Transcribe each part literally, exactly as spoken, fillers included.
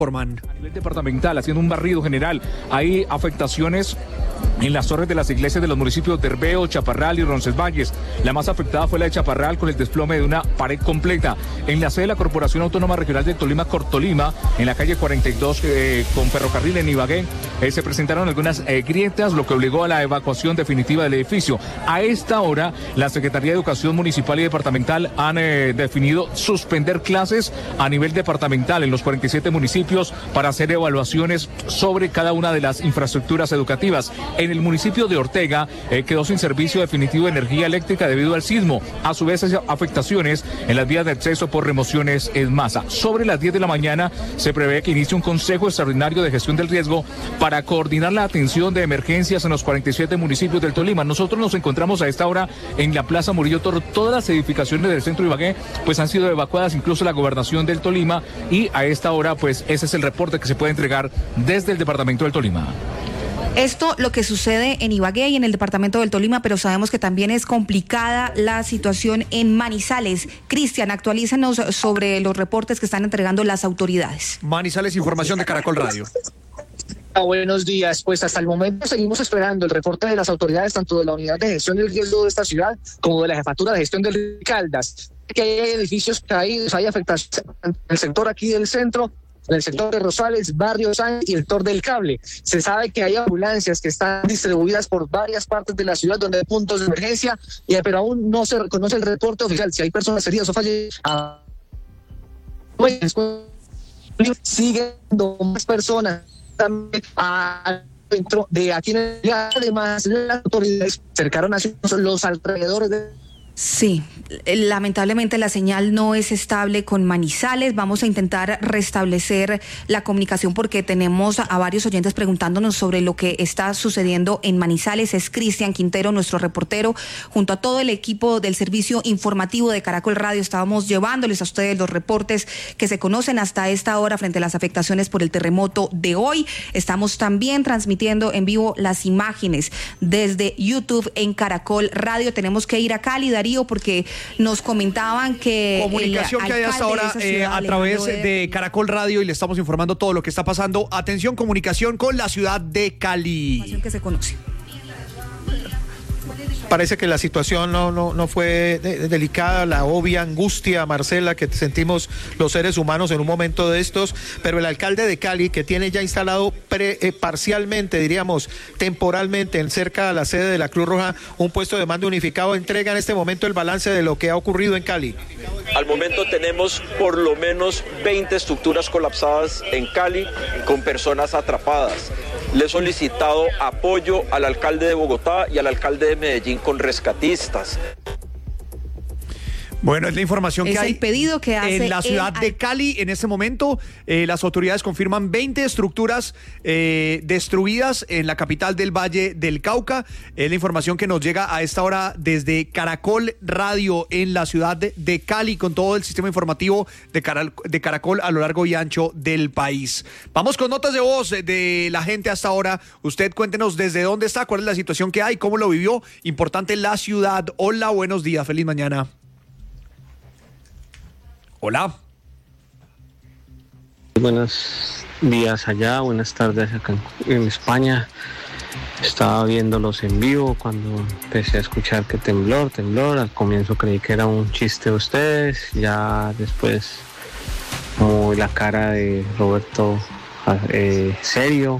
Forman. A nivel departamental, haciendo un barrido general, hay afectaciones en las torres de las iglesias de los municipios de Herbeo, Chaparral y Roncesvalles. La más afectada fue la de Chaparral, con el desplome de una pared completa. En la sede de la Corporación Autónoma Regional de Tolima, Cortolima, en la calle cuarenta y dos eh, con ferrocarril en Ibagué, eh, se presentaron algunas eh, grietas, lo que obligó a la evacuación definitiva del edificio. A esta hora, la Secretaría de Educación Municipal y Departamental han eh, definido suspender clases a nivel departamental en los cuarenta y siete municipios para hacer evaluaciones sobre cada una de las infraestructuras educativas. En el municipio de Ortega eh, quedó sin servicio definitivo de energía eléctrica debido al sismo. A su vez, afectaciones en las vías de acceso por remociones en masa. Sobre las diez de la mañana se prevé que inicie un consejo extraordinario de gestión del riesgo para coordinar la atención de emergencias en los cuarenta y siete municipios del Tolima. Nosotros nos encontramos a esta hora en la Plaza Murillo Toro. Todas las edificaciones del centro de Ibagué pues han sido evacuadas, incluso la gobernación del Tolima, y a esta hora pues ese es el reporte que se puede entregar desde el departamento del Tolima. Esto lo que sucede en Ibagué y en el departamento del Tolima, pero sabemos que también es complicada la situación en Manizales. Cristian, actualízanos sobre los reportes que están entregando las autoridades. Manizales, información de Caracol Radio. Buenos días, pues hasta el momento seguimos esperando el reporte de las autoridades, tanto de la unidad de gestión del riesgo de esta ciudad como de la jefatura de gestión del Caldas, que hay edificios caídos, hay afectaciones en el sector aquí del centro, en el sector de Rosales, Barrio Sáenz y el sector del Cable. Se sabe que hay ambulancias que están distribuidas por varias partes de la ciudad donde hay puntos de emergencia, y, pero aún no se reconoce el reporte oficial si hay personas heridas o fallecidas. Siguen más personas también dentro de aquí en el, además las autoridades cercaron a los alrededores de... Sí, lamentablemente la señal no es estable con Manizales. Vamos a intentar restablecer la comunicación porque tenemos a varios oyentes preguntándonos sobre lo que está sucediendo en Manizales. Es Cristian Quintero, nuestro reportero, junto a todo el equipo del servicio informativo de Caracol Radio. Estábamos llevándoles a ustedes los reportes que se conocen hasta esta hora frente a las afectaciones por el terremoto de hoy. Estamos también transmitiendo en vivo las imágenes desde YouTube en Caracol Radio. Tenemos que ir a Cali, Darío, porque nos comentaban que comunicación que hay hasta ahora eh, a través de... de Caracol Radio, y le estamos informando todo lo que está pasando. Atención, comunicación con la ciudad de Cali. Que se conoce. Parece que la situación no, no, no fue de, delicada, la obvia angustia, Marcela, que sentimos los seres humanos en un momento de estos, pero el alcalde de Cali, que tiene ya instalado pre, eh, parcialmente, diríamos, temporalmente, en cerca de la sede de la Cruz Roja, un puesto de mando unificado, entrega en este momento el balance de lo que ha ocurrido en Cali. Al momento tenemos por lo menos veinte estructuras colapsadas en Cali con personas atrapadas. Le he solicitado apoyo al alcalde de Bogotá y al alcalde de Medellín con rescatistas. Bueno, es la información es que hay el pedido que hace en la ciudad el... de Cali. En este momento, eh, las autoridades confirman veinte estructuras eh, destruidas en la capital del Valle del Cauca. Es la información que nos llega a esta hora desde Caracol Radio en la ciudad de, de Cali, con todo el sistema informativo de, Caral, de Caracol a lo largo y ancho del país. Vamos con notas de voz de la gente hasta ahora. Usted cuéntenos desde dónde está, cuál es la situación que hay, cómo lo vivió. Importante la ciudad. Hola, buenos días, feliz mañana. Hola. Buenos días allá, buenas tardes acá en España. Estaba viéndolos en vivo cuando empecé a escuchar que temblor, temblor. Al comienzo creí que era un chiste de ustedes, ya después como la cara de Roberto eh, serio.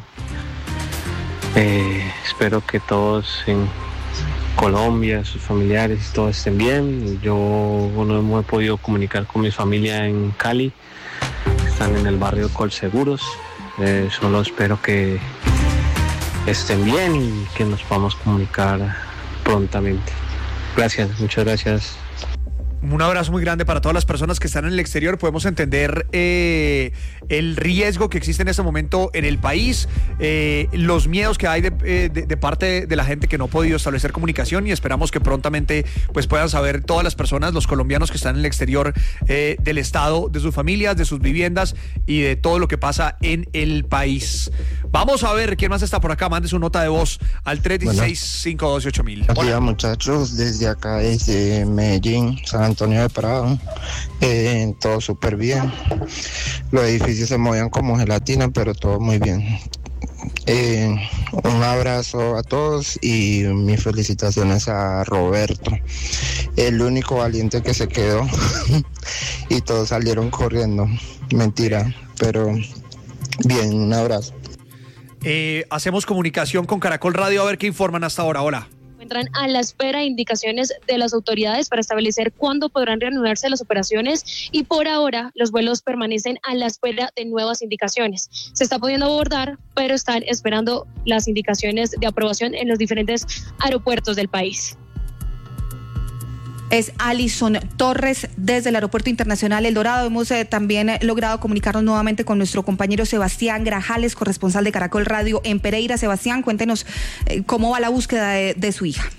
Eh, espero que todos en Colombia, sus familiares y todos estén bien. Yo no me he podido comunicar con mi familia en Cali, están en el barrio Colseguros. Eh, solo espero que estén bien y que nos podamos comunicar prontamente. Gracias, muchas gracias. Un abrazo muy grande para todas las personas que están en el exterior. Podemos entender eh, el riesgo que existe en este momento en el país, eh, los miedos que hay de, eh, de, de parte de la gente que no ha podido establecer comunicación, y esperamos que prontamente pues puedan saber todas las personas, los colombianos que están en el exterior, eh, del estado de sus familias, de sus viviendas y de todo lo que pasa en el país. Vamos a ver quién más está por acá. Mande su nota de voz al tres uno seis, cinco dos ocho mil. Buenos días, muchachos, desde acá, desde Medellín, San Antonio de Prado. Eh, todo súper bien. Los edificios se movían como gelatina, pero todo muy bien. Eh, un abrazo a todos y mis felicitaciones a Roberto, el único valiente que se quedó y todos salieron corriendo. Mentira, pero bien, un abrazo. Eh, hacemos comunicación con Caracol Radio a ver qué informan hasta ahora. Hola. Entran a la espera de indicaciones de las autoridades para establecer cuándo podrán reanudarse las operaciones y por ahora los vuelos permanecen a la espera de nuevas indicaciones. Se está pudiendo abordar, pero están esperando las indicaciones de aprobación en los diferentes aeropuertos del país. Es Alison Torres desde el Aeropuerto Internacional El Dorado. Hemos eh, también eh, logrado comunicarnos nuevamente con nuestro compañero Sebastián Grajales, corresponsal de Caracol Radio en Pereira. Sebastián, cuéntenos eh, cómo va la búsqueda de, de su hija.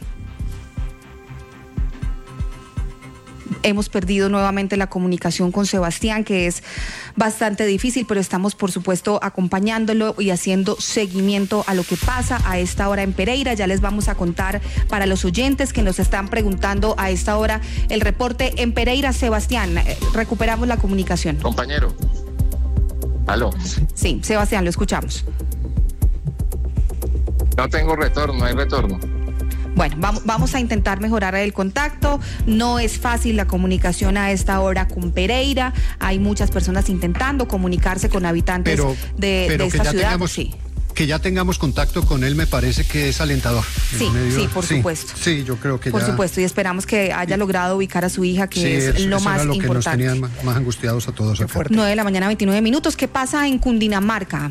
Hemos perdido nuevamente la comunicación con Sebastián, que es bastante difícil, pero estamos, por supuesto, acompañándolo y haciendo seguimiento a lo que pasa a esta hora en Pereira. Ya les vamos a contar para los oyentes que nos están preguntando a esta hora el reporte en Pereira. Sebastián, eh, recuperamos la comunicación. Compañero. ¿Aló? Sí, Sebastián, lo escuchamos. No tengo retorno, no hay retorno. Bueno, vamos, vamos a intentar mejorar el contacto. No es fácil la comunicación a esta hora con Pereira. Hay muchas personas intentando comunicarse con habitantes pero, de, pero de esta que ya ciudad. Tengamos, sí. Que ya tengamos contacto con él me parece que es alentador. Sí, medio, sí, por sí, supuesto. Sí, yo creo que por ya... Por supuesto, y esperamos que haya logrado ubicar a su hija, que sí, es eso, lo eso más era lo importante. Que nos tenían más, más angustiados a todos acá. nueve de la mañana, veintinueve minutos. ¿Qué pasa en Cundinamarca?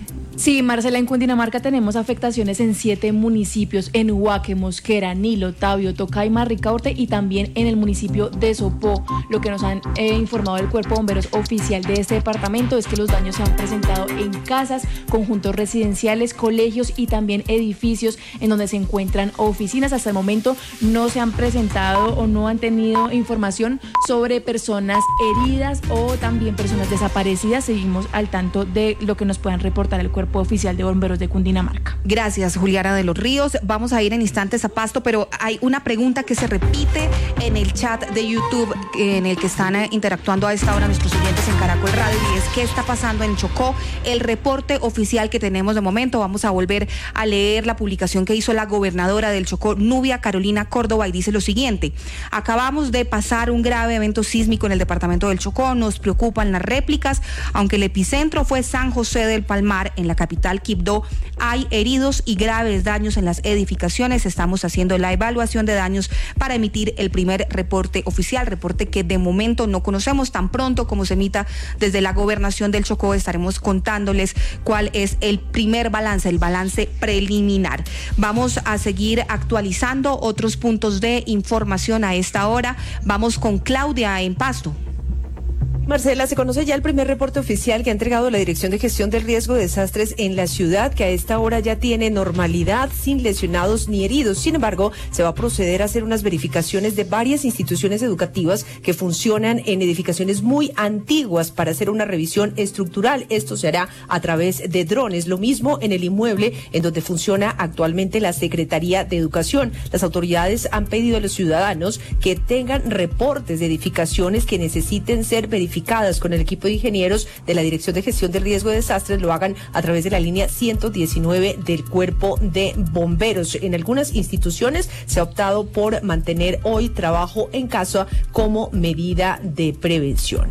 Sí, Marcela, en Cundinamarca tenemos afectaciones en siete municipios, en Huaque, Mosquera, Nilo, Tabio, Tocaima, Ricaurte y también en el municipio de Sopó. Lo que nos han eh, informado el Cuerpo de Bomberos oficial de este departamento es que los daños se han presentado en casas, conjuntos residenciales, colegios y también edificios en donde se encuentran oficinas. Hasta el momento no se han presentado o no han tenido información sobre personas heridas o también personas desaparecidas. Seguimos al tanto de lo que nos puedan reportar el Cuerpo Oficial de Bomberos de Cundinamarca. Gracias, Juliana de los Ríos. Vamos a ir en instantes a Pasto, pero hay una pregunta que se repite en el chat de YouTube en el que están interactuando a esta hora nuestros oyentes en Caracol Radio, y es ¿qué está pasando en Chocó? El reporte oficial que tenemos de momento. Vamos a volver a leer la publicación que hizo la gobernadora del Chocó, Nubia Carolina Córdoba, y dice lo siguiente: acabamos de pasar un grave evento sísmico en el departamento del Chocó, nos preocupan las réplicas, aunque el epicentro fue San José del Palmar, en la capital Quibdó, hay heridos y graves daños en las edificaciones. Estamos haciendo la evaluación de daños para emitir el primer reporte oficial, reporte que de momento no conocemos. Tan pronto como se emita desde la gobernación del Chocó, estaremos contándoles cuál es el primer balance, el balance preliminar. Vamos a seguir actualizando otros puntos de información a esta hora. Vamos con Claudia en Pasto. Marcela, se conoce ya el primer reporte oficial que ha entregado la Dirección de Gestión del Riesgo de Desastres en la ciudad, que a esta hora ya tiene normalidad, sin lesionados ni heridos. Sin embargo, se va a proceder a hacer unas verificaciones de varias instituciones educativas que funcionan en edificaciones muy antiguas para hacer una revisión estructural. Esto se hará a través de drones. Lo mismo en el inmueble en donde funciona actualmente la Secretaría de Educación. Las autoridades han pedido a los ciudadanos que tengan reportes de edificaciones que necesiten ser verificadas con el equipo de ingenieros de la Dirección de Gestión del Riesgo de Desastres, lo hagan a través de la línea ciento diecinueve del Cuerpo de Bomberos. En algunas instituciones se ha optado por mantener hoy trabajo en casa como medida de prevención.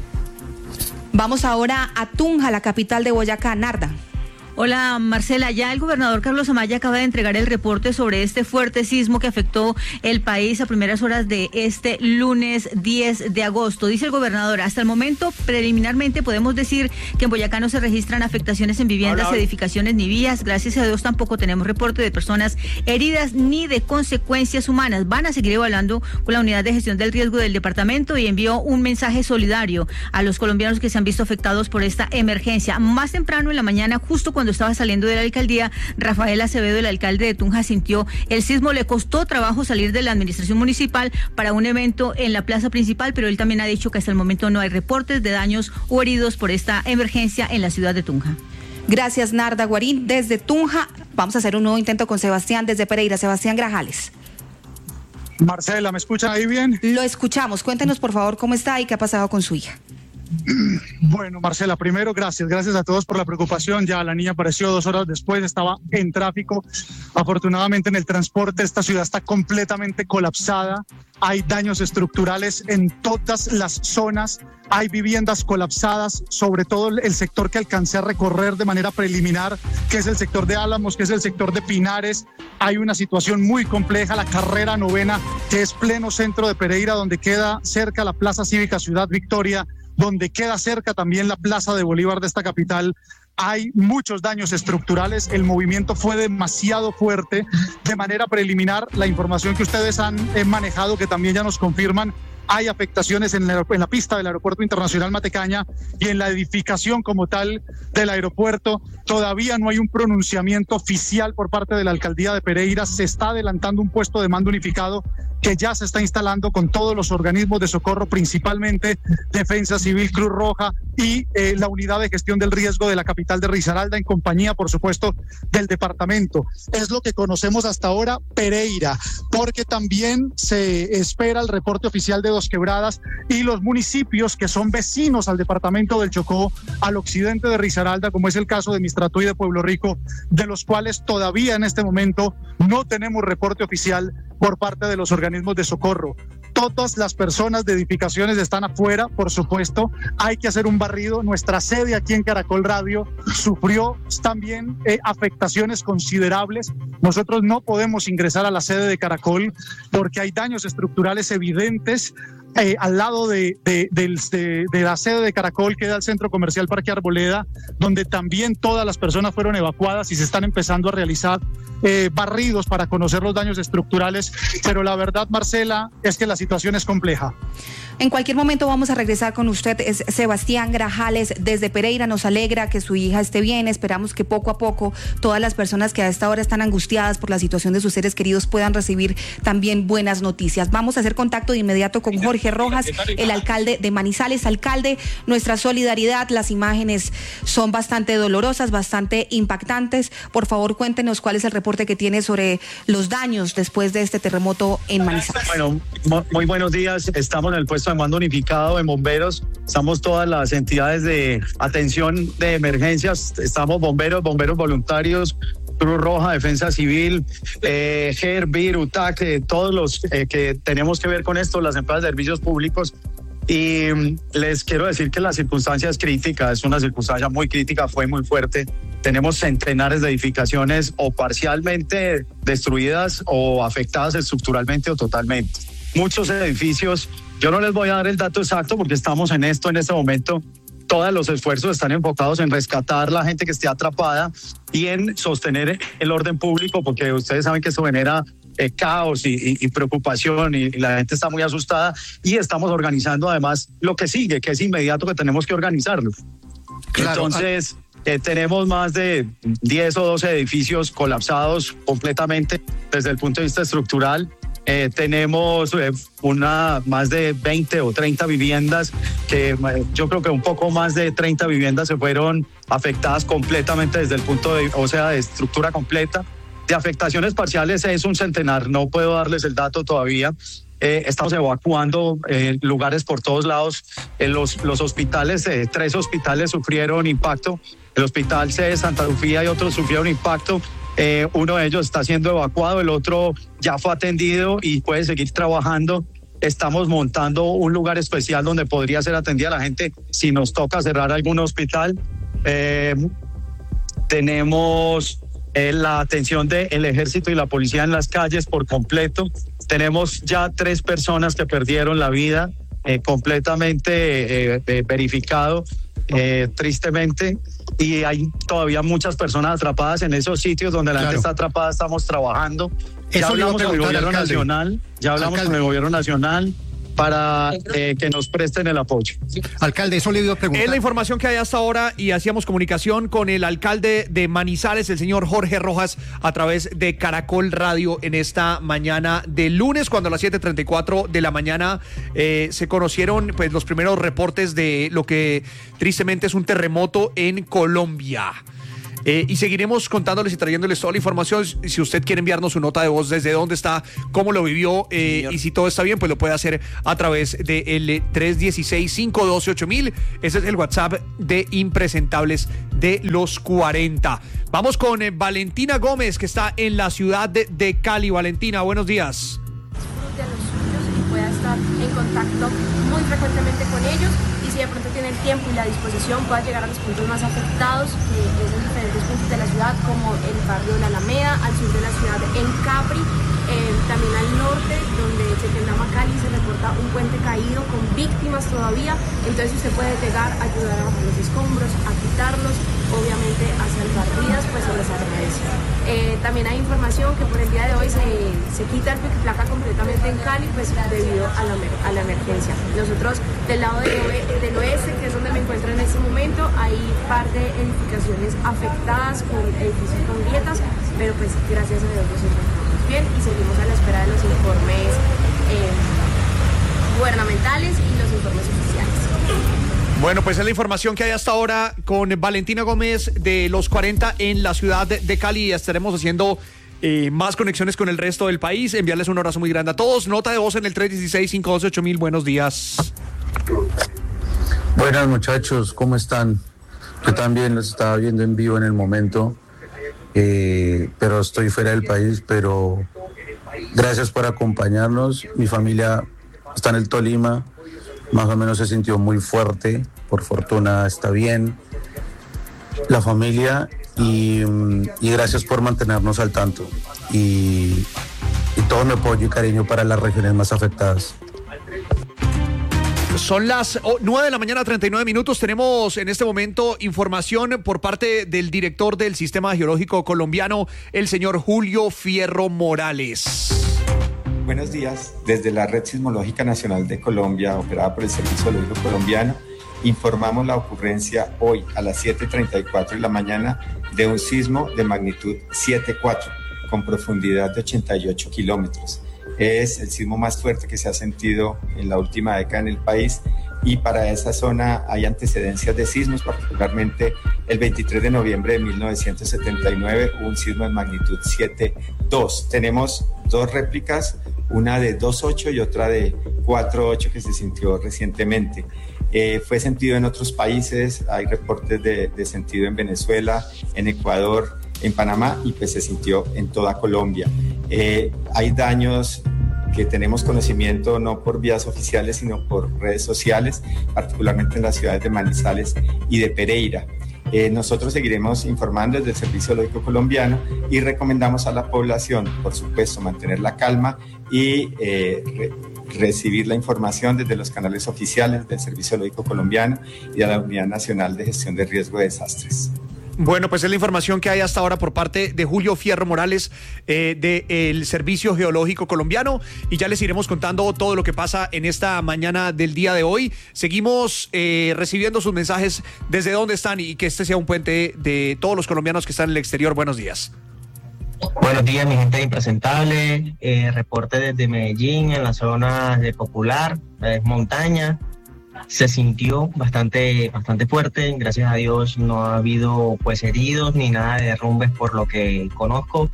Vamos ahora a Tunja, la capital de Boyacá. Narda. Hola Marcela, ya el gobernador Carlos Amaya acaba de entregar el reporte sobre este fuerte sismo que afectó el país a primeras horas de este lunes diez de agosto. Dice el gobernador: hasta el momento, preliminarmente podemos decir que en Boyacá no se registran afectaciones en viviendas, hola, edificaciones ni vías. Gracias a Dios tampoco tenemos reporte de personas heridas ni de consecuencias humanas. Van a seguir evaluando con la unidad de gestión del riesgo del departamento y envió un mensaje solidario a los colombianos que se han visto afectados por esta emergencia. Más temprano en la mañana, justo cuando estaba saliendo de la alcaldía, Rafael Acevedo, el alcalde de Tunja, sintió el sismo. Le costó trabajo salir de la administración municipal para un evento en la plaza principal, pero él también ha dicho que hasta el momento no hay reportes de daños o heridos por esta emergencia en la ciudad de Tunja. Gracias, Narda Guarín. Desde Tunja vamos a hacer un nuevo intento con Sebastián desde Pereira. Sebastián Grajales. Marcela, ¿me escuchan ahí bien? Lo escuchamos. Cuéntenos, por favor, cómo está y qué ha pasado con su hija. Bueno, Marcela, primero gracias, gracias a todos por la preocupación. Ya la niña apareció dos horas después, estaba en tráfico. Afortunadamente en el transporte esta ciudad está completamente colapsada. Hay daños estructurales en todas las zonas. Hay viviendas colapsadas, sobre todo el sector que alcancé a recorrer de manera preliminar, que es el sector de Álamos, que es el sector de Pinares. Hay una situación muy compleja, la carrera novena, que es pleno centro de Pereira, donde queda cerca la Plaza Cívica Ciudad Victoria, donde queda cerca también la Plaza de Bolívar de esta capital. Hay muchos daños estructurales, el movimiento fue demasiado fuerte. De manera preliminar, la información que ustedes han eh, manejado, que también ya nos confirman, hay afectaciones en la, en la pista del Aeropuerto Internacional Matecaña y en la edificación como tal del aeropuerto. Todavía no hay un pronunciamiento oficial por parte de la Alcaldía de Pereira. Se está adelantando un puesto de mando unificado que ya se está instalando con todos los organismos de socorro, principalmente Defensa Civil, Cruz Roja y eh, la unidad de gestión del riesgo de la capital de Risaralda, en compañía, por supuesto, del departamento. Es lo que conocemos hasta ahora, Pereira, porque también se espera el reporte oficial de Dos Quebradas y los municipios que son vecinos al departamento del Chocó, al occidente de Risaralda, como es el caso de Mistratuí y de Pueblo Rico, de los cuales todavía en este momento no tenemos reporte oficial por parte de los organismos de socorro. Todas las personas de edificaciones están afuera, por supuesto. Hay que hacer un barrido. Nuestra sede aquí en Caracol Radio sufrió también eh, afectaciones considerables. Nosotros no podemos ingresar a la sede de Caracol porque hay daños estructurales evidentes. Eh, al lado de, de, de, de, de la sede de Caracol queda el Centro Comercial Parque Arboleda, donde también todas las personas fueron evacuadas y se están empezando a realizar eh, barridos para conocer los daños estructurales. Pero la verdad, Marcela, es que la situación es compleja. En cualquier momento vamos a regresar con usted. Es Sebastián Grajales desde Pereira. Nos alegra que su hija esté bien. Esperamos que poco a poco todas las personas que a esta hora están angustiadas por la situación de sus seres queridos puedan recibir también buenas noticias. Vamos a hacer contacto de inmediato con Jorge Rojas, el alcalde de Manizales. Alcalde, nuestra solidaridad. Las imágenes son bastante dolorosas, bastante impactantes. Por favor, cuéntenos cuál es el reporte que tiene sobre los daños después de este terremoto en Manizales. Bueno, muy buenos días. Estamos en el puesto de mando unificado en bomberos. Estamos todas las entidades de atención de emergencias. Estamos bomberos, bomberos voluntarios, Cruz Roja, Defensa Civil, eh, G E R, B I R, U T A C, eh, todos los eh, que tenemos que ver con esto, las empresas de servicios públicos. Y les quiero decir que la circunstancia es crítica, es una circunstancia muy crítica, fue muy fuerte. Tenemos centenares de edificaciones o parcialmente destruidas o afectadas estructuralmente o totalmente. Muchos edificios, yo no les voy a dar el dato exacto porque estamos en esto en este momento. Todos los esfuerzos están enfocados en rescatar la gente que esté atrapada y en sostener el orden público, porque ustedes saben que esto genera eh, caos y, y, y preocupación y, y la gente está muy asustada, y estamos organizando además lo que sigue, que es inmediato, que tenemos que organizarlo. Claro. Entonces eh, tenemos más de diez o doce edificios colapsados completamente desde el punto de vista estructural. Eh, tenemos eh, una más de veinte o treinta viviendas que eh, yo creo que un poco más de treinta viviendas se fueron afectadas completamente desde el punto de, o sea, de estructura completa. De afectaciones parciales es un centenar, no puedo darles el dato todavía. Eh, estamos evacuando eh, lugares por todos lados. Eh, los, los hospitales, eh, tres hospitales sufrieron impacto. El hospital C de Santa Lucía y otros sufrieron impacto. Eh, uno de ellos está siendo evacuado, el otro ya fue atendido y puede seguir trabajando. Estamos montando un lugar especial donde podría ser atendida la gente si nos toca cerrar algún hospital. Eh, tenemos eh, la atención del ejército y la policía en las calles por completo. Tenemos ya tres personas que perdieron la vida, eh, completamente eh, eh, verificado. Eh, tristemente, y hay todavía muchas personas atrapadas en esos sitios donde la claro. gente está atrapada. Estamos trabajando. Ya Eso hablamos con el gobierno alcalde. nacional, ya hablamos alcalde. con el gobierno nacional para eh, que nos presten el apoyo. Alcalde, eso le iba a preguntar. Es la información que hay hasta ahora y hacíamos comunicación con el alcalde de Manizales, el señor Jorge Rojas, a través de Caracol Radio en esta mañana de lunes, cuando a las siete treinta y cuatro de la mañana eh, se conocieron pues los primeros reportes de lo que tristemente es un terremoto en Colombia. eh, y seguiremos contándoles y trayéndoles toda la información. Si usted quiere enviarnos su nota de voz desde dónde está, cómo lo vivió eh, y si todo está bien, pues lo puede hacer a través del tres uno seis, cinco uno dos, ocho mil. Ese es el WhatsApp de Impresentables de los cuarenta. Vamos con eh, Valentina Gómez, que está en la ciudad de, de Cali. Valentina, buenos días. De los suyos y pueda estar en contacto muy frecuentemente con ellos, y si de pronto tiene el tiempo y la disposición, pueda llegar a los puntos más afectados, que es en diferentes puntos de la ciudad, como el barrio de la Alameda, al sur de la ciudad en Capri, eh, también al norte, donde en Setendama, Cali, se reporta un puente caído con víctimas todavía. Entonces usted puede llegar a ayudar a bajar los escombros, a quitarlos, obviamente a salvar vidas, pues se les agradece. Eh, también hay información que por el día de hoy se, se quita el pico y placa completamente en Cali, pues debido a la, a la emergencia. Nosotros del lado del, del oeste, que es donde me encuentro en este momento, hay par de edificaciones afectadas con edificios con grietas, pero pues gracias a Dios nos encontramos bien y seguimos a la espera de los informes eh, gubernamentales y los informes oficiales. Bueno, pues es la información que hay hasta ahora con Valentina Gómez de los cuarenta en la ciudad de, de Cali. Estaremos haciendo eh, más conexiones con el resto del país. Enviarles un abrazo muy grande a todos. Nota de voz en el tres uno seis, cinco uno ocho mil. Buenos días. Buenas, muchachos, ¿cómo están? Yo también los estaba viendo en vivo en el momento, eh, pero estoy fuera del país, pero gracias por acompañarnos. Mi familia está en el Tolima. Más o menos se sintió muy fuerte, por fortuna está bien la familia, y, y gracias por mantenernos al tanto y, y todo mi apoyo y cariño para las regiones más afectadas. Son las nueve de la mañana, treinta y nueve minutos. Tenemos en este momento información por parte del director del Sistema Geológico Colombiano, el señor Julio Fierro Morales. Buenos días. Desde la Red Sismológica Nacional de Colombia, operada por el Servicio Geológico Colombiano, informamos la ocurrencia hoy a las siete y treinta y cuatro de la mañana de un sismo de magnitud siete punto cuatro con profundidad de ochenta y ocho kilómetros. Es el sismo más fuerte que se ha sentido en la última década en el país, y para esa zona hay antecedencias de sismos, particularmente el veintitrés de noviembre de mil novecientos setenta y nueve hubo un sismo de magnitud siete punto dos. Tenemos dos réplicas, una de dos punto ocho y otra de cuatro punto ocho que se sintió recientemente. Eh, fue sentido en otros países, hay reportes de, de sentido en Venezuela, en Ecuador, en Panamá, y pues se sintió en toda Colombia. Eh, hay daños que tenemos conocimiento no por vías oficiales, sino por redes sociales, particularmente en las ciudades de Manizales y de Pereira. Eh, nosotros seguiremos informando desde el Servicio Geológico Colombiano y recomendamos a la población, por supuesto, mantener la calma y eh, re recibir la información desde los canales oficiales del Servicio Geológico Colombiano y de la Unidad Nacional de Gestión de Riesgo de Desastres. Bueno, pues es la información que hay hasta ahora por parte de Julio Fierro Morales eh, del Servicio Geológico Colombiano, y ya les iremos contando todo lo que pasa en esta mañana del día de hoy. Seguimos eh, recibiendo sus mensajes desde dónde están, y que este sea un puente de todos los colombianos que están en el exterior. Buenos días. Buenos días, mi gente impresentable. Eh, reporte desde Medellín, en la zona de Popular, eh, montaña. Se sintió bastante, bastante fuerte. Gracias a Dios no ha habido pues heridos ni nada de derrumbes por lo que conozco.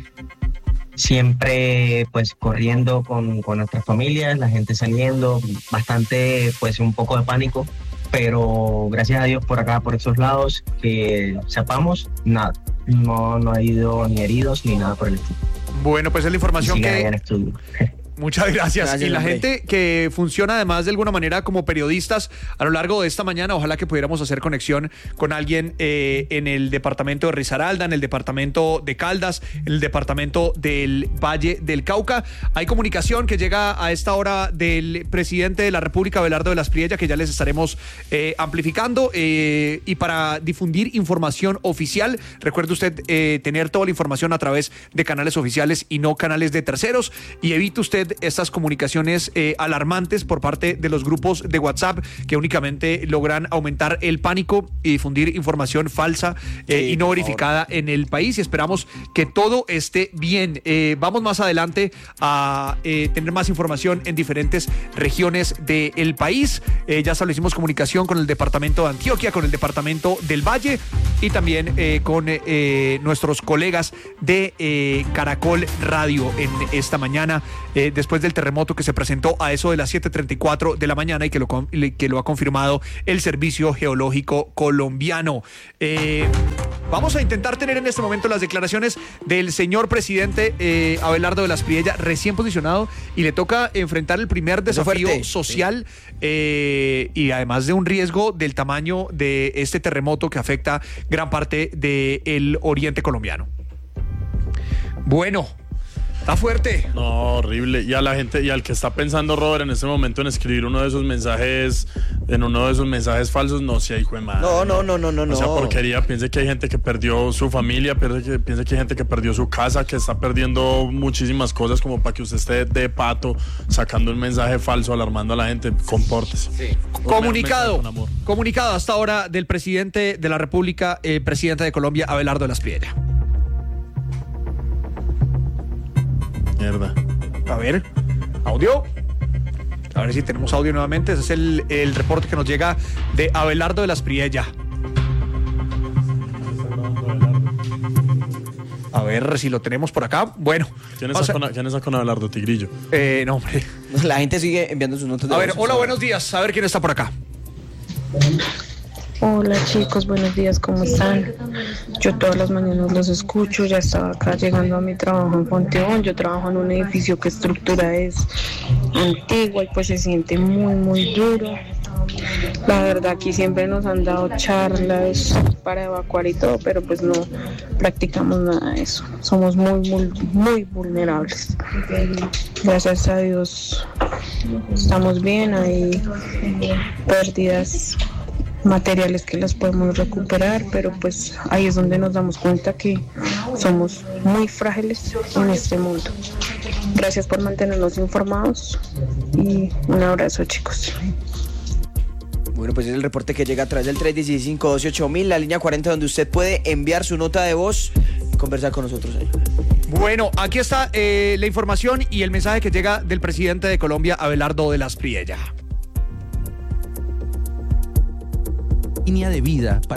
Siempre pues corriendo con, con nuestras familias, la gente saliendo, bastante pues un poco de pánico, pero gracias a Dios por acá, por esos lados, que sepamos, nada, no, no ha habido ni heridos ni nada por el estilo. Bueno, pues es la información que hay en estudio. Muchas gracias. Gracias, y la hombre. gente que funciona además de alguna manera como periodistas a lo largo de esta mañana, ojalá que pudiéramos hacer conexión con alguien eh, en el departamento de Risaralda, en el departamento de Caldas, en el departamento del Valle del Cauca. Hay comunicación que llega a esta hora del presidente de la República, Abelardo de las Priella, que ya les estaremos eh, amplificando. Eh, y para difundir información oficial, recuerde usted eh, tener toda la información a través de canales oficiales y no canales de terceros, y evite usted usted estas comunicaciones eh, alarmantes por parte de los grupos de WhatsApp que únicamente logran aumentar el pánico y difundir información falsa eh, sí, y no verificada favor. en el país, y esperamos que todo esté bien. Eh, vamos más adelante a eh, tener más información en diferentes regiones del país. Eh, ya establecimos comunicación con el departamento de Antioquia, con el departamento del Valle y también eh, con eh, nuestros colegas de eh, Caracol Radio en esta mañana, eh, después del terremoto que se presentó a eso de las siete treinta y cuatro de la mañana y que lo, que lo ha confirmado el Servicio Geológico Colombiano. Eh, vamos a intentar tener en este momento las declaraciones del señor presidente eh, Abelardo de la Espriella, recién posicionado, y le toca enfrentar el primer desafío fuerte, social sí. eh, y además de un riesgo del tamaño de este terremoto que afecta gran parte del oriente colombiano. Bueno, está fuerte. No, horrible. Y a la gente, y al que está pensando, Robert, en este momento en escribir uno de esos mensajes, en uno de esos mensajes falsos, no sea hijo de madre. No, no, no, no, no. O sea, no. porquería. Piense que hay gente que perdió su familia, piense que, piense que hay gente que perdió su casa, que está perdiendo muchísimas cosas como para que usted esté de pato sacando un mensaje falso, alarmando a la gente. Compórtese. Sí. Comunicado. Comunicado hasta ahora del presidente de la República, eh, presidente de Colombia, Abelardo de la Espriella. Mierda. A ver, audio. A ver si tenemos audio nuevamente. Ese es el, el reporte que nos llega de Abelardo de la Espriella. A ver si lo tenemos por acá. Bueno. ¿Quién está, a... con, ¿quién está con Abelardo? Tigrillo. Eh, no, hombre. La gente sigue enviando sus notas de A ver, hola, buenos días. A ver quién está por acá. Hola chicos, buenos días, ¿cómo están? Yo todas las mañanas los escucho, ya estaba acá llegando a mi trabajo en Fonteón. Yo trabajo en un edificio que estructura es antigua y pues se siente muy muy duro. La verdad aquí siempre nos han dado charlas para evacuar y todo, pero pues no practicamos nada de eso. Somos muy muy muy vulnerables. Gracias a Dios estamos bien, hay pérdidas materiales que las podemos recuperar, pero pues ahí es donde nos damos cuenta que somos muy frágiles en este mundo. Gracias por mantenernos informados y un abrazo, chicos. Bueno, pues es el reporte que llega a través del tres uno cinco, uno dos ocho mil, la línea cuarenta, donde usted puede enviar su nota de voz y conversar con nosotros ahí. Bueno, aquí está eh, la información y el mensaje que llega del presidente de Colombia, Abelardo de la Espriella. Línea de vida para...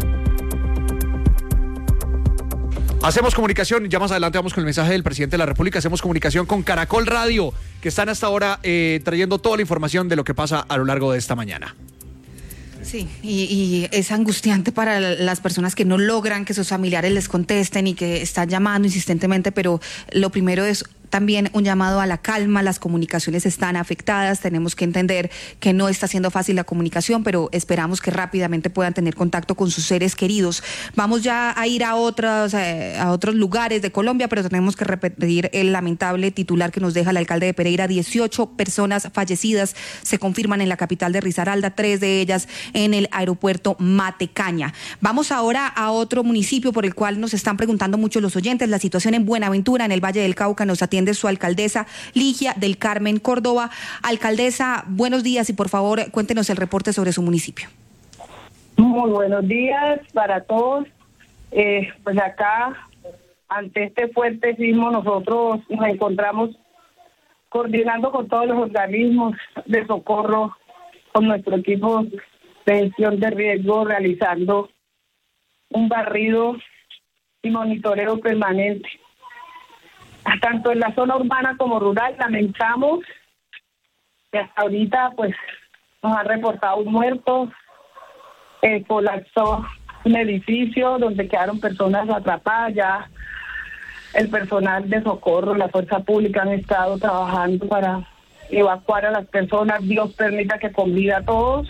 Hacemos comunicación, ya más adelante vamos con el mensaje del presidente de la República. Hacemos comunicación con Caracol Radio, que están hasta ahora eh, trayendo toda la información de lo que pasa a lo largo de esta mañana. Sí, y, y es angustiante para las personas que no logran que sus familiares les contesten y que están llamando insistentemente, pero lo primero es también un llamado a la calma. Las comunicaciones están afectadas, tenemos que entender que no está siendo fácil la comunicación, pero esperamos que rápidamente puedan tener contacto con sus seres queridos. Vamos ya a ir a otros, eh, a otros lugares de Colombia, pero tenemos que repetir el lamentable titular que nos deja el alcalde de Pereira. dieciocho personas fallecidas se confirman en la capital de Risaralda, tres de ellas en el aeropuerto Matecaña. Vamos ahora a otro municipio por el cual nos están preguntando mucho los oyentes. La situación en Buenaventura, en el Valle del Cauca, nos atiende su alcaldesa Ligia del Carmen Córdoba. Alcaldesa, buenos días y por favor cuéntenos el reporte sobre su municipio. Muy buenos días para todos. Eh, pues acá, ante este fuerte sismo, nosotros nos encontramos coordinando con todos los organismos de socorro, con nuestro equipo de gestión de riesgo, realizando un barrido y monitoreo permanente. Tanto en la zona urbana como rural. Lamentamos que hasta ahorita pues nos han reportado un muerto, eh, colapsó un edificio donde quedaron personas atrapadas. Ya el personal de socorro, la fuerza pública han estado trabajando para evacuar a las personas. Dios permita que con vida a todos.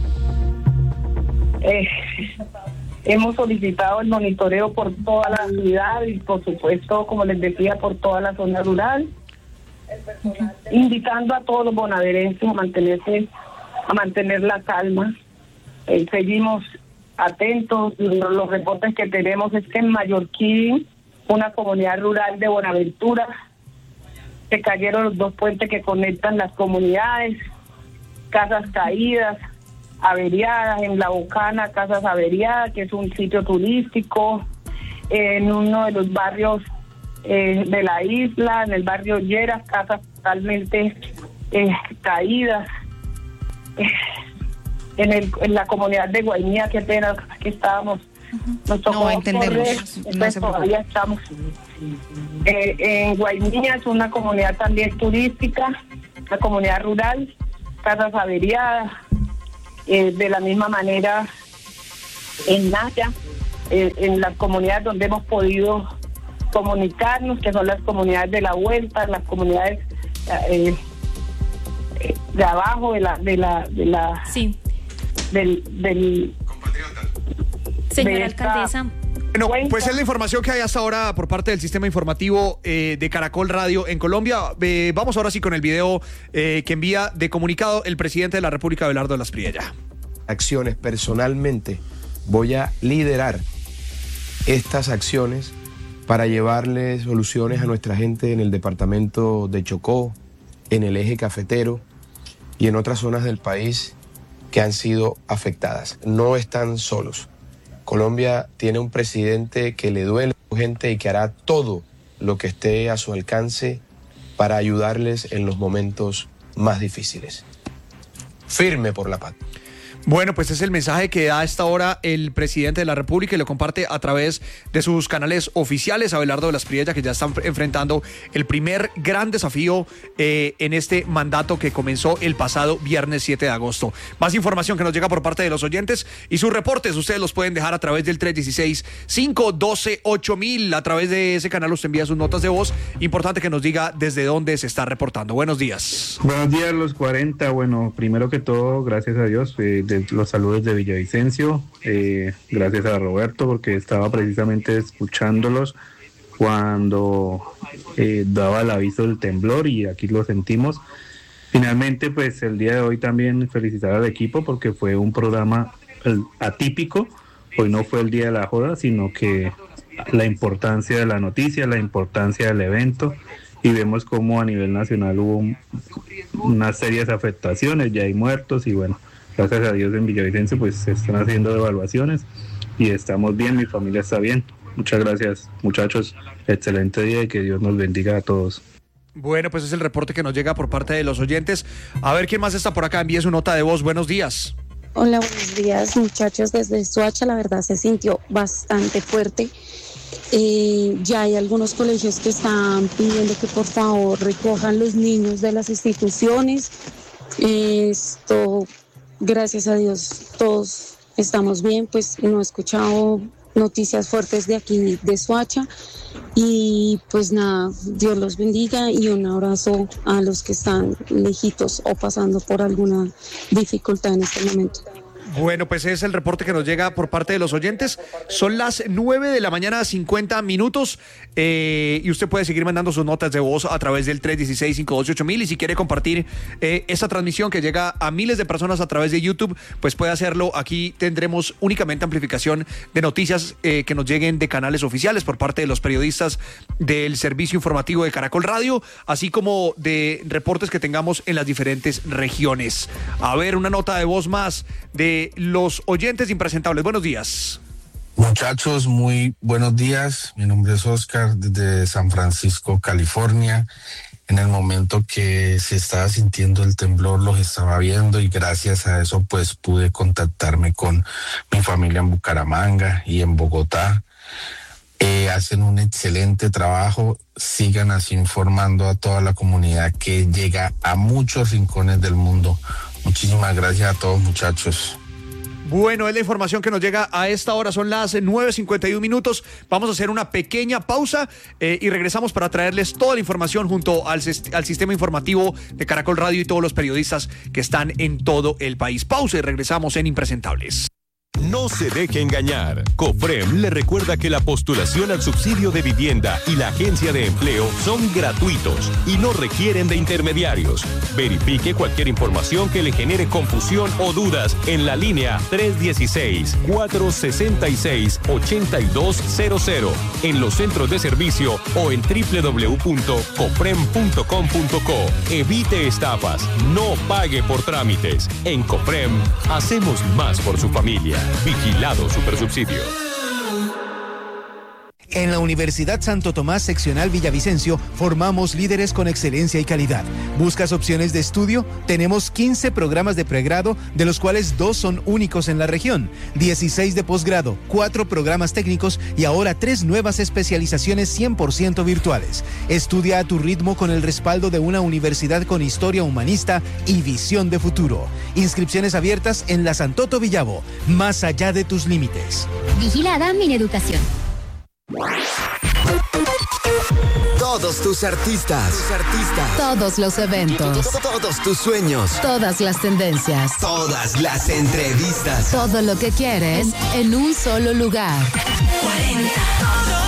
Eh, Hemos solicitado el monitoreo por toda la ciudad y, por supuesto, como les decía, por toda la zona rural, invitando a todos los bonaerenses a mantenerse, a mantener la calma. Eh, seguimos atentos. Los reportes que tenemos es que en Mallorquín, una comunidad rural de Buenaventura, se cayeron los dos puentes que conectan las comunidades, casas caídas, averiadas, en La Bocana, casas averiadas, que es un sitio turístico, en uno de los barrios eh, de la isla, en el barrio Lleras, casas totalmente eh, caídas, eh, en, el, en la comunidad de Guainía, qué pena, aquí estábamos, nos tocó No, entendemos. correr, No se entonces todavía estamos. Eh, en Guainía es una comunidad también turística, una comunidad rural, casas averiadas, eh, de la misma manera en Naya, eh, en las comunidades donde hemos podido comunicarnos, que son las comunidades de la Vuelta, las comunidades eh, eh, de abajo de la de la de la sí del del señora de esta- alcaldesa. Bueno, pues es la información que hay hasta ahora por parte del sistema informativo eh, de Caracol Radio en Colombia. Eh, vamos ahora sí con el video eh, que envía de comunicado el presidente de la República, Abelardo de las Priella. Acciones personalmente voy a liderar estas acciones para llevarle soluciones a nuestra gente en el departamento de Chocó, en el eje cafetero y en otras zonas del país que han sido afectadas. No están solos. Colombia tiene un presidente que le duele a su gente y que hará todo lo que esté a su alcance para ayudarles en los momentos más difíciles. Firme por la paz. Bueno, pues es el mensaje que da a esta hora el presidente de la República y lo comparte a través de sus canales oficiales. Abelardo de las Priella, que ya están enfrentando el primer gran desafío eh, en este mandato que comenzó el pasado viernes siete de agosto. Más información que nos llega por parte de los oyentes y sus reportes ustedes los pueden dejar a través del tres uno seis, cinco uno dos, ocho mil. A través de ese canal usted envía sus notas de voz. Importante que nos diga desde dónde se está reportando. Buenos días. Buenos días, los cuarenta. Bueno, primero que todo, gracias a Dios, eh, de los saludos de Villavicencio. Eh, gracias a Roberto, porque estaba precisamente escuchándolos cuando eh, daba el aviso del temblor y aquí lo sentimos. Finalmente, pues el día de hoy también felicitar al equipo porque fue un programa el, atípico. Hoy no fue el día de la joda, sino que la importancia de la noticia, la importancia del evento, y vemos cómo a nivel nacional hubo un, unas serias afectaciones, ya hay muertos y bueno, gracias a Dios en Villavicencio pues se están haciendo evaluaciones y estamos bien, mi familia está bien. Muchas gracias, muchachos, excelente día y que Dios nos bendiga a todos. Bueno, pues es el reporte que nos llega por parte de los oyentes. A ver quién más está por acá, envíe su nota de voz. Buenos días. Hola, buenos días, muchachos. Desde Soacha, la verdad se sintió bastante fuerte. Eh, ya hay algunos colegios que están pidiendo que por favor recojan los niños de las instituciones. Esto, gracias a Dios, todos estamos bien, pues no he escuchado noticias fuertes de aquí, de Soacha. Y pues nada, Dios los bendiga y un abrazo a los que están lejitos o pasando por alguna dificultad en este momento. Bueno, pues es el reporte que nos llega por parte de los oyentes. Son las nueve de la mañana, cincuenta minutos, eh, y usted puede seguir mandando sus notas de voz a través del tres uno seis, cinco uno dos, ocho mil, y si quiere compartir eh, esta transmisión que llega a miles de personas a través de YouTube, pues puede hacerlo. Aquí tendremos únicamente amplificación de noticias eh, que nos lleguen de canales oficiales por parte de los periodistas del servicio informativo de Caracol Radio, así como de reportes que tengamos en las diferentes regiones. A ver, una nota de voz más de los oyentes impresentables. Buenos días. Muchachos, muy buenos días. Mi nombre es Oscar, desde San Francisco, California. En el momento que se estaba sintiendo el temblor, los estaba viendo y gracias a eso pues pude contactarme con mi familia en Bucaramanga y en Bogotá. Eh, hacen un excelente trabajo. Sigan así informando a toda la comunidad que llega a muchos rincones del mundo. Muchísimas gracias a todos, muchachos. Bueno, es la información que nos llega a esta hora. Son las nueve cincuenta y uno minutos. Vamos a hacer una pequeña pausa eh, y regresamos para traerles toda la información junto al, al sistema informativo de Caracol Radio y todos los periodistas que están en todo el país. Pausa y regresamos en Impresentables. No se deje engañar. COFREM le recuerda que la postulación al subsidio de vivienda y la agencia de empleo son gratuitos y no requieren de intermediarios. Verifique cualquier información que le genere confusión o dudas en la línea tres uno seis, cuatro seis seis, ocho dos cero cero, en los centros de servicio o en doble u doble u doble u punto cofrem punto com punto co. Evite estafas, no pague por trámites. En COFREM hacemos más por su familia. Vigilado Supersubsidio. En la Universidad Santo Tomás Seccional Villavicencio formamos líderes con excelencia y calidad. ¿Buscas opciones de estudio? Tenemos quince programas de pregrado, de los cuales dos son únicos en la región, dieciséis de posgrado, cuatro programas técnicos y ahora tres nuevas especializaciones cien por ciento virtuales. Estudia a tu ritmo con el respaldo de una universidad con historia humanista y visión de futuro. Inscripciones abiertas en la Santoto Villavo, más allá de tus límites. Vigilada Mineducación. Todos tus artistas, tus artistas, Todos los eventos, todos tus sueños, todas las tendencias, todas las entrevistas, todo lo que quieres en un solo lugar. cuarenta.